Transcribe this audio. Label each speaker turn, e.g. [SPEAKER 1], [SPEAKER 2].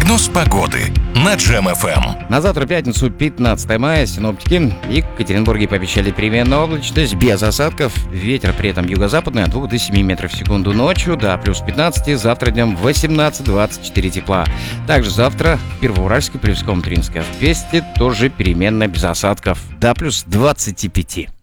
[SPEAKER 1] Прогноз погоды на Джем-ФМ.
[SPEAKER 2] На завтра, пятницу, 15 мая, синоптики в Екатеринбурге пообещали переменную облачность без осадков. Ветер при этом юго-западный от 2 до 7 метров в секунду ночью, до плюс 15, завтра днем 18-24 тепла. Также завтра в Первоуральске, Плевском, Материнской, Вести тоже переменно без осадков, до плюс 25.